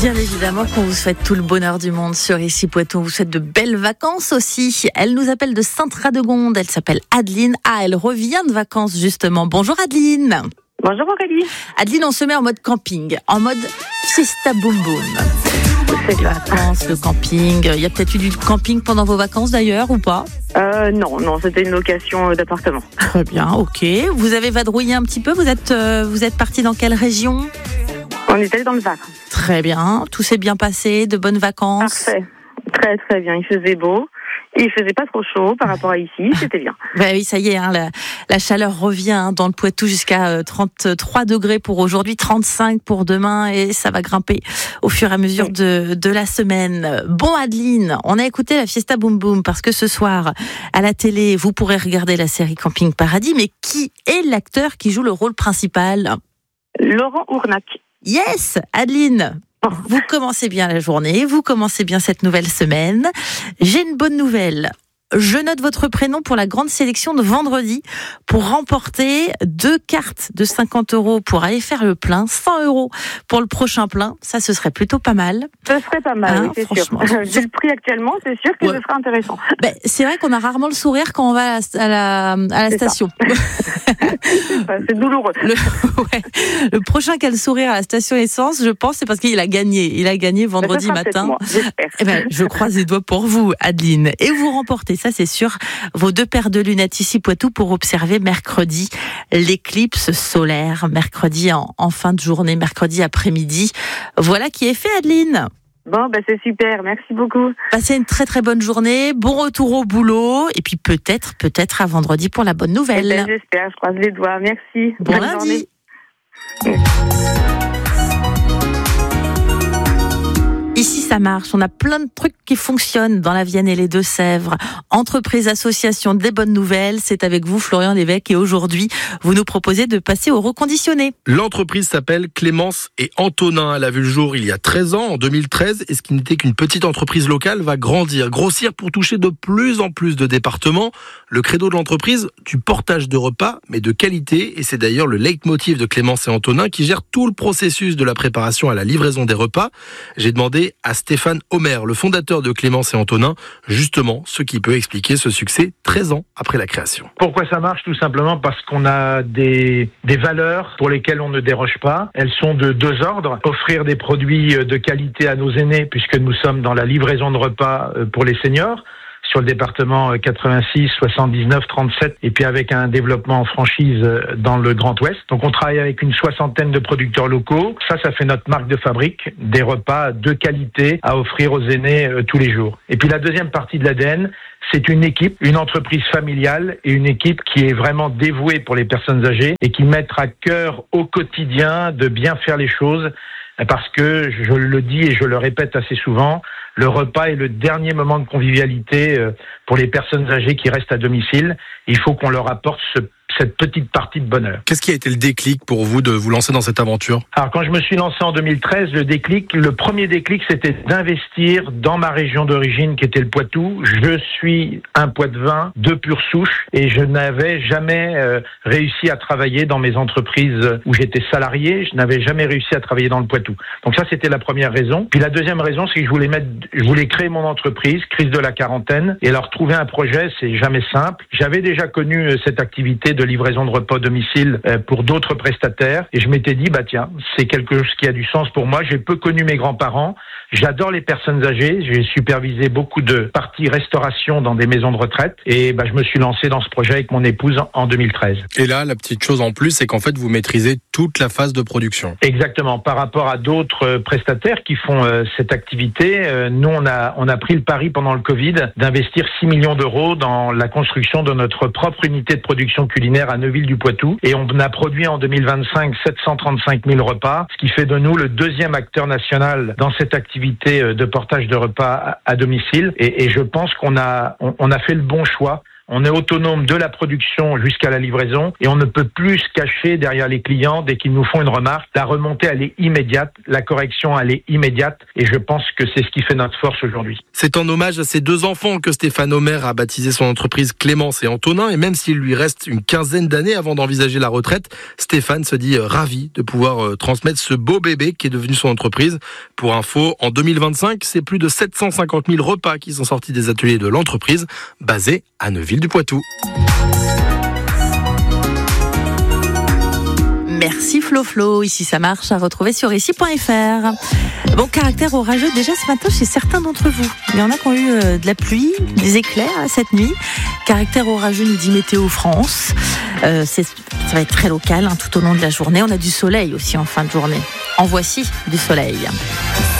Bien évidemment qu'on vous souhaite tout le bonheur du monde sur Ici Poitou. On vous souhaite de belles vacances aussi. Elle nous appelle de Sainte-Radegonde. Elle s'appelle Adeline. Elle revient de vacances justement. Bonjour Adeline. Bonjour Aurélie. Adeline, on se met en mode camping, en mode fiesta boum boum. Les vacances, le camping. Il y a peut-être eu du camping pendant vos vacances d'ailleurs ou pas ? Non, c'était une location d'appartement. Très bien, ok. Vous avez vadrouillé un petit peu. Vous êtes parti dans quelle région ? On est allé dans le Var. Très bien. Tout s'est bien passé, de bonnes vacances. Parfait. Très très bien. Il faisait beau. Et il faisait pas trop chaud par rapport à ici. C'était bien. Oui, ça y est, la chaleur revient dans le Poitou jusqu'à 33 degrés pour aujourd'hui, 35 pour demain et ça va grimper au fur et à mesure de la semaine. Bon Adeline, on a écouté la Fiesta Boum Boum parce que ce soir, à la télé, vous pourrez regarder la série Camping Paradis, mais qui est l'acteur qui joue le rôle principal ? Laurent Ournac. Yes, Adeline, vous commencez bien la journée, vous commencez bien cette nouvelle semaine. J'ai une bonne nouvelle. Je note votre prénom pour la grande sélection de vendredi pour remporter 2 cartes de 50 € pour aller faire le plein, 100 € pour le prochain plein. Ça, ce serait plutôt pas mal. Ce serait pas mal, oui, c'est sûr. Vu le prix actuellement, c'est sûr que ce sera intéressant. C'est vrai qu'on a rarement le sourire quand on va à la station. C'est douloureux. Le prochain qui a le sourire à la station essence, je pense, c'est parce qu'il a gagné. Il a gagné vendredi matin. Moi, j'espère. Je croise les doigts pour vous, Adeline. Et vous remportez, ça c'est sûr, vos 2 paires de lunettes Ici Poitou pour observer mercredi l'éclipse solaire. Mercredi en fin de journée, mercredi après-midi. Voilà qui est fait, Adeline. Bon, c'est super, merci beaucoup. Passez une très très bonne journée, bon retour au boulot, et puis peut-être à vendredi pour la bonne nouvelle. J'espère, je croise les doigts, merci. Bon lundi. Ici, ça marche. On a plein de trucs qui fonctionnent dans la Vienne et les Deux-Sèvres. Entreprises, associations, des bonnes nouvelles. C'est avec vous, Florian Lévesque. Et aujourd'hui, vous nous proposez de passer au reconditionné. L'entreprise s'appelle Clémence et Antonin. Elle a vu le jour il y a 13 ans, en 2013. Et ce qui n'était qu'une petite entreprise locale va grossir pour toucher de plus en plus de départements. Le credo de l'entreprise, du portage de repas, mais de qualité. Et c'est d'ailleurs le leitmotiv de Clémence et Antonin qui gère tout le processus de la préparation à la livraison des repas. J'ai demandé à Stéphane Homer, le fondateur de Clémence et Antonin, justement ce qui peut expliquer ce succès 13 ans après la création. Pourquoi ça marche ? Tout simplement parce qu'on a des valeurs pour lesquelles on ne déroge pas. Elles sont de 2 ordres. Offrir des produits de qualité à nos aînés, puisque nous sommes dans la livraison de repas pour les seniors, sur le département 86, 79, 37, et puis avec un développement en franchise dans le Grand Ouest. Donc on travaille avec une 60aine de producteurs locaux. Ça fait notre marque de fabrique, des repas de qualité à offrir aux aînés tous les jours. Et puis la deuxième partie de l'ADN, c'est une équipe, une entreprise familiale et une équipe qui est vraiment dévouée pour les personnes âgées et qui met à cœur au quotidien de bien faire les choses. Parce que, je le dis et je le répète assez souvent, le repas est le dernier moment de convivialité pour les personnes âgées qui restent à domicile. Il faut qu'on leur apporte cette petite partie de bonheur. Qu'est-ce qui a été le déclic pour vous de vous lancer dans cette aventure ? Alors quand je me suis lancé en 2013, le premier déclic, c'était d'investir dans ma région d'origine qui était le Poitou. Je suis un Poitevin de pure souche et je n'avais jamais réussi à travailler dans mes entreprises où j'étais salarié. Je n'avais jamais réussi à travailler dans le Poitou. Donc ça, c'était la première raison. Puis la deuxième raison, c'est que je voulais créer mon entreprise, crise de la quarantaine, et alors trouver un projet, c'est jamais simple. J'avais déjà connu cette activité de livraison de repas à domicile pour d'autres prestataires et je m'étais dit tiens, c'est quelque chose qui a du sens pour moi. J'ai peu connu mes grands-parents, j'adore les personnes âgées, j'ai supervisé beaucoup de parties restauration dans des maisons de retraite et je me suis lancé dans ce projet avec mon épouse en 2013. Et là, la petite chose en plus, c'est qu'en fait vous maîtrisez toute la phase de production. Exactement, par rapport à d'autres prestataires qui font cette activité, nous on a pris le pari pendant le Covid d'investir 6 millions d'euros dans la construction de notre propre unité de production culinaire à Neuville-du-Poitou et on a produit en 2025 735 000 repas, ce qui fait de nous le 2e acteur national dans cette activité de portage de repas à domicile et je pense qu'on a fait le bon choix. On est autonome de la production jusqu'à la livraison et on ne peut plus se cacher derrière les clients dès qu'ils nous font une remarque. La remontée, elle est immédiate. La correction, elle est immédiate. Et je pense que c'est ce qui fait notre force aujourd'hui. C'est en hommage à ses 2 enfants que Stéphane Omer a baptisé son entreprise Clémence et Antonin. Et même s'il lui reste une quinzaine d'années avant d'envisager la retraite, Stéphane se dit ravi de pouvoir transmettre ce beau bébé qui est devenu son entreprise. Pour info, en 2025, c'est plus de 750 000 repas qui sont sortis des ateliers de l'entreprise, basée à Neuville-du-Poitou. Merci Flo. Ici ça marche, à retrouver sur ici.fr. Bon, caractère orageux déjà ce matin chez certains d'entre vous. Il y en a qui ont eu de la pluie, des éclairs cette nuit. Caractère orageux nous dit Météo France. Ça va être très local tout au long de la journée. On a du soleil aussi en fin de journée. En voici du soleil.